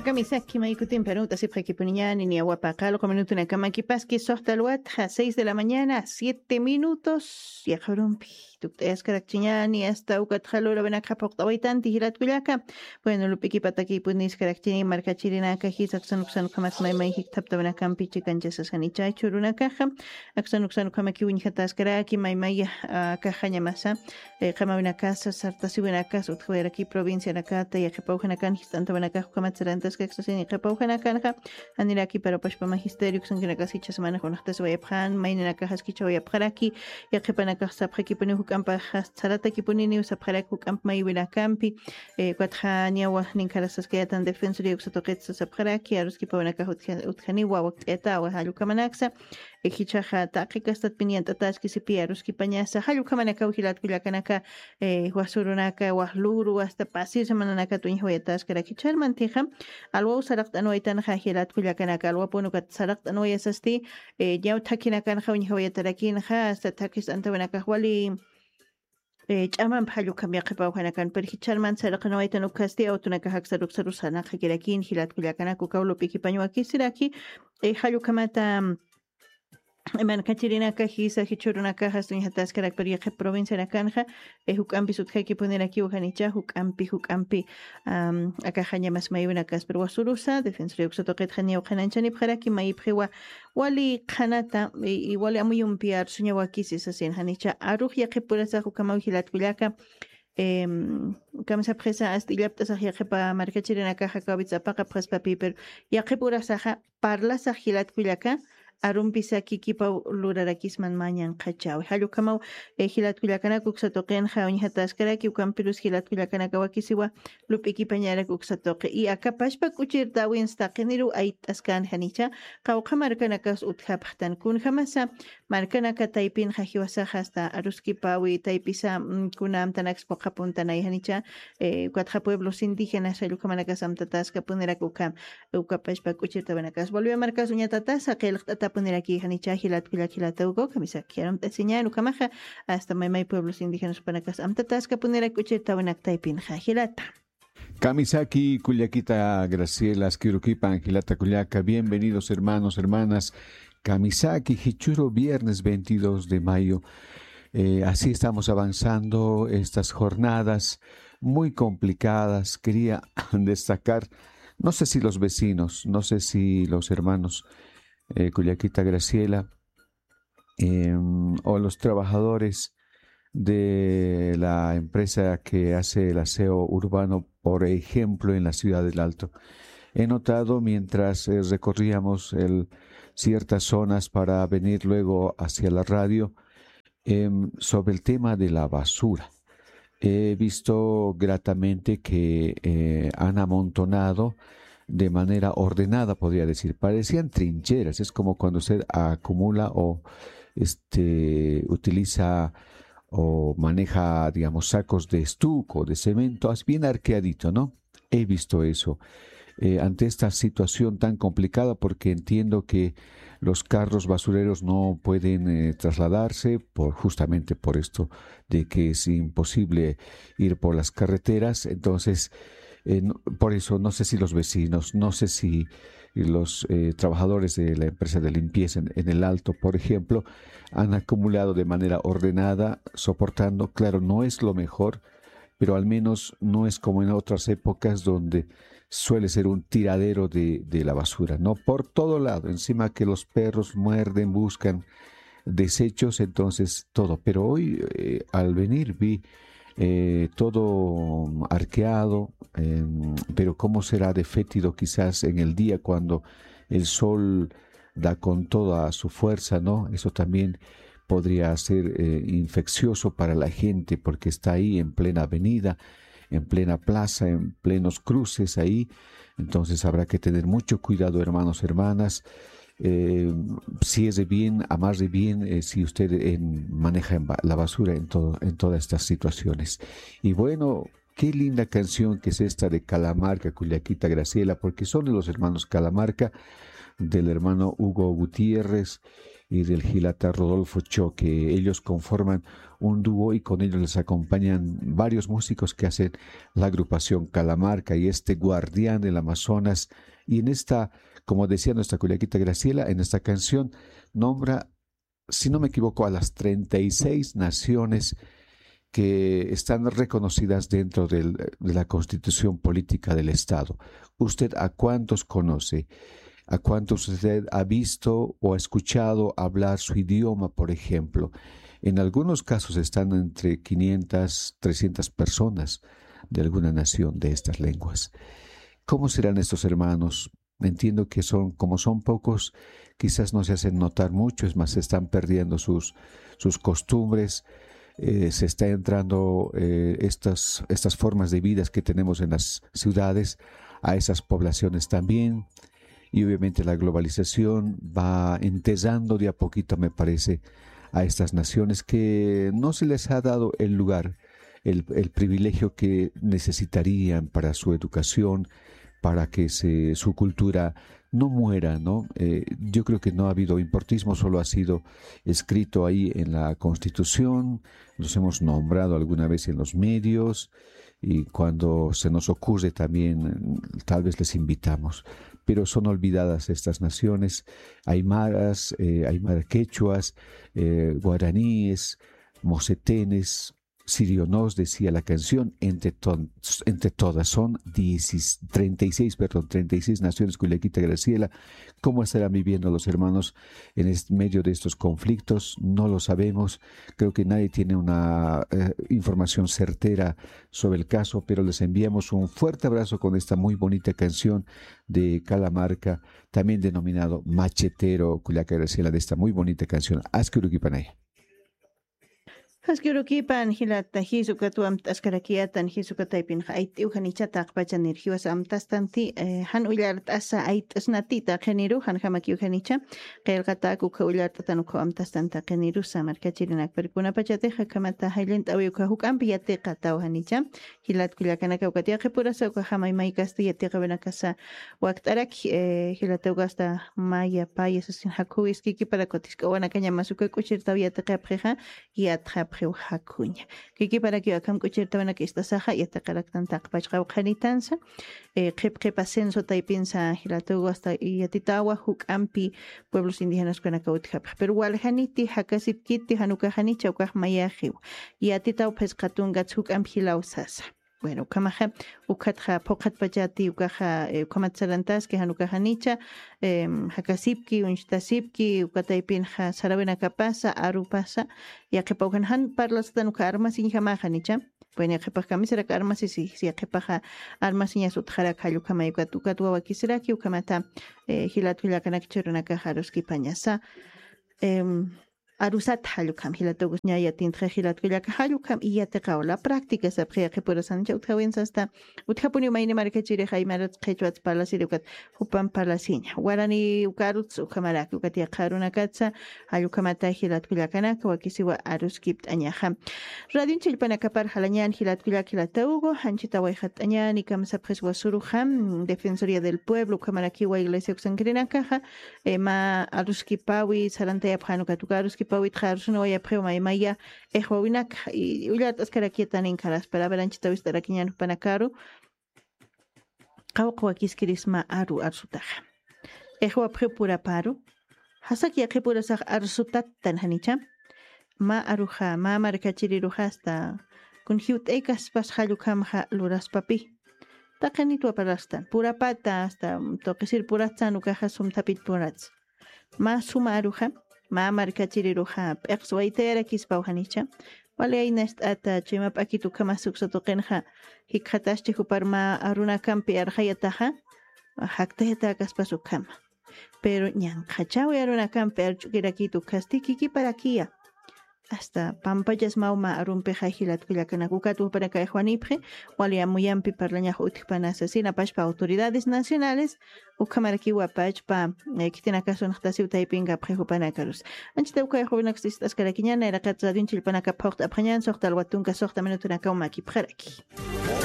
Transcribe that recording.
camisa que me ikutin pregunta si que ponían ni agua para acá, lo que minuto en la cama que pas que sosta el wat a 6 de la mañana, 7 minutos, y a jaron tu te es caracchiñani hasta ucat jalora ven acá por tawitan tihirat wilaka. Bueno, lo piqui pataki punis caracchini marca chirina caji saxan uxan kamas mai mai hiktap tabana campi chican jesas anicha churuna caja, axan uxan kamaki winjatas karaki mai mai caja ñamasa, kama una casa, sarta si buena casa, utjuer aquí provincia na cata y a jepaujanakan tanto banacá kamatzarantas que exasen y jepaujanakanja aniraki pero pues para magisterio que son que na casicha semana con las vaya pan maina cajas que voy a aquí y a jepanaka sapre que pone hukampa sarata que pone ni usapre hukamp mai vila campi cuatjania wa ninkarasas que tan defensorio que se toquet sapre aquí a los que para acá utjani wa eta wa halukamanaxa hichaja taqiqa stat pinianta taski si pieros que pañasa halukamanaka ujilat kuyakanaka wasurunaka wahluru hasta pasir semananaka tuin hoyetas que aquí chalmantija algo sarakt anoitan hajilat kuyakanaka algo ponukat sarakt anoyasasti ya takinakan hawin hoyetarakin ha hasta takis antabanaka wali chaman bhalu kamya qhipaw hanakan per hichalman saraqanoitan ukasti autunaka haksaruk sarusana khakirakin hilat kuyakanaka kawlo piki pañuaki siraki halu kamata man kachirina kahisa hichuruna cajas ni hatas caractería que provincia na canja hukampi sutja que poner aquí ujanicha hukampi acá hanya mas mai una cas pero wasurusa defensorio que toquet hanya ujananchani para que mai prewa wali khanata y wali amu yumpiar sunya wakisi sasen hanicha aruh ya que por esa hukama hilat kulaka kamsa presa astilapta sa ya que pa marca chirina caja kabitsa paqa prespa paper ya que por esa parla sa hilat kulaka arumpisa kikipa lurarakisman mañan qachaw halu kamau hilat kulakana kuksa toqen jawn hatas karaki ukampirus hilat kulakana kawakisiwa lupiki pañara kuksa toqe y akapashpa kuchir tawin staqeniru aitaskan hanicha qawqa markana kas uthaptan kun jamasa markana ka taipin hajiwasa hasta aruski pawi taipisa kunam tanax poqapuntanay hanicha cuatro pueblos indígenas halu kamana kasam tatas kapunera kukam ukapashpa kuchir tabanakas volvió a marcar uña tatas aquel poner aquí hanicha hilat ugo camisa quiero enseñar ukamaja hasta mai pueblos indígenas panacas amtatasca poner aquí tawanak taipin hilata Kamisaki Kullakita Graciela Skirukipa Angilata Kullaka, bienvenidos hermanos, hermanas. Kamisaki Hichuro, viernes 22 de mayo. Así estamos avanzando estas jornadas muy complicadas. Quería destacar, no sé si los vecinos, no sé si los hermanos Kullakita Graciela o los trabajadores de la empresa que hace el aseo urbano, por ejemplo, en la ciudad del Alto. He notado mientras recorríamos ciertas zonas para venir luego hacia la radio sobre el tema de la basura. He visto gratamente que han amontonado de manera ordenada, podría decir. Parecían trincheras. Es como cuando usted acumula o utiliza o maneja, digamos, sacos de estuco, de cemento, bien arqueadito, ¿no? He visto eso. Ante esta situación tan complicada, porque entiendo que los carros basureros no pueden trasladarse justamente por esto de que es imposible ir por las carreteras. Entonces, por eso no sé si los vecinos, no sé si los trabajadores de la empresa de limpieza en el Alto, por ejemplo, han acumulado de manera ordenada, soportando. Claro, no es lo mejor, pero al menos no es como en otras épocas donde suele ser un tiradero de la basura, ¿no? Por todo lado, encima que los perros muerden, buscan desechos, entonces todo. Pero hoy al venir vi todo arqueado, pero cómo será de fétido quizás en el día cuando el sol da con toda su fuerza, ¿no? Eso también podría ser infeccioso para la gente porque está ahí en plena avenida, en plena plaza, en plenos cruces ahí. Entonces habrá que tener mucho cuidado, hermanos, hermanas. Si es de bien, amar de bien, si usted maneja la basura en todas estas situaciones. Y bueno, qué linda canción que es esta de Calamarca, Kullakita Graciela, porque son de los hermanos Calamarca, del hermano Hugo Gutiérrez y del Gilata Rodolfo Cho, que ellos conforman un dúo y con ellos les acompañan varios músicos que hacen la agrupación Calamarca y este guardián del Amazonas. Y en esta, como decía nuestra Culiaquita Graciela, en esta canción nombra, si no me equivoco, a las 36 naciones que están reconocidas dentro de la Constitución Política del Estado. ¿Usted a cuántos conoce? ¿A cuántos usted ha visto o ha escuchado hablar su idioma, por ejemplo? En algunos casos están entre 500, 300 personas de alguna nación de estas lenguas. ¿Cómo serán estos hermanos? Entiendo que como son pocos, quizás no se hacen notar mucho, es más, se están perdiendo sus costumbres, se está entrando estas formas de vida que tenemos en las ciudades a esas poblaciones también. Y obviamente la globalización va entesando de a poquito, me parece, a estas naciones que no se les ha dado el lugar, el privilegio que necesitarían para su educación, para que su cultura no muera, ¿no? Yo creo que no ha habido importismo, solo ha sido escrito ahí en la Constitución, los hemos nombrado alguna vez en los medios y cuando se nos ocurre también tal vez les invitamos, pero son olvidadas estas naciones, aymaras, quechuas, guaraníes, mocetenes, sirionos, decía la canción, entre todas son 36 naciones, Culiaquita Graciela. ¿Cómo estarán viviendo los hermanos en medio de estos conflictos? No lo sabemos. Creo que nadie tiene una información certera sobre el caso, pero les enviamos un fuerte abrazo con esta muy bonita canción de Calamarca, también denominado Machetero, Culiaquita Graciela, de esta muy bonita canción. Askurukipanay. Haskurukipan hilata hisukat askarakiatan hisukataypin haiti uhanichata aqpacha nirhiwas amtastanti han ullart asa ait asnatita qeniru han hamaki uhanicha qelqata kuka ullart tanuko amtastanta qeniru samarkachirinak perkuna pachate hakamata hailent awiuka hukampi yate qata uhanicha hilat kullakanaka ukatia qepurasa uka hamay maykasta yate qabenakasa waqtarak hilata ugasta maya payas sin hakuis kiki para kotiska wanakanya masuka kuchirta yate qapqeja yat hakuña kiki para que akam kuchirtawana que esta saja y esta karaktan taqpachqa qanitansa qep ascenso taypinsa hilatugo hasta yatitawa hukampi pueblos indígenas kanakawtijap pero walhaniti hakasipkiti hanuka hanicha ukaj mayajiw yatitaw pesqatunga hukampi hilausasa. Bueno, kamaja ukatja pokat pachati ukaja komatsarantas que hanuka hanicha hakasipki unchtasipki ukataypinja sarawena kapasa arupasa ya que paujanhan parlas tanuka armas y jamaja nicha bueno ya que pajamisera armas y si ya que paja armas y sutjara kalu kama ukatuwa wakisiraki ukamata hilatula kanakchuruna kajaruski pañasa arusat halukam hilatogus ñaya tintja hilatkullaka halukam y yataqaw la práctica sabqia que por sancha uthawens hasta uthapuni mayne markachire haymarat qechwat palasirukat hupan palasiña warani ukaruts ukamaraki ukatia qaruna katsa halukamata hilatkullakana wakisiwa aruskipt añaja radio chilpanaka par halañan hilatkullak hilataugo hanchita wayhat añani kam sabqis wasuruham defensoría del pueblo ukamaraki wa iglesia uxangrinakaja ma aruskipawi saranta yaphanukatukariski pawit kharusno ya prema maya ehwawinak y ulat askarakieta nin karas para veranchita wistarakiñan panakaru qawqwa kiskirisma aru arsutaja ehwa prepura paru hasak ya prepura sag arsutat tan hanicha ma aruja ma markachiriruja hasta kun hiut ekas pas halukamja luras papi taqanitu aparastan pura pata hasta toqisir puratsan ukaja sumtapit purats ma suma aruja ma markachiriruja p'eqswaytera kispawhanicha wale aynast ata chima p'akitu kama suksatuqinja hikhatashti huparma aruna kampi arjayataja haktayata kaspasu kama pero ñanqachawi aruna kampi archukirakitu kastiki para kia hasta pampayas mauma arumpeja hilatkullakana kukatu para kayjuanipje wale amuyampi parlañaj utikpana asesina pashpa autoridades nacionales ukamarkiwa pachpa kitina caso nahtasiu taipinga prejupana karus anchita ukayjubinak sistas karakiñana era katsadin chilpanaka pawta apjañan sohtal watunka sohta minutunaka umaki pjaraki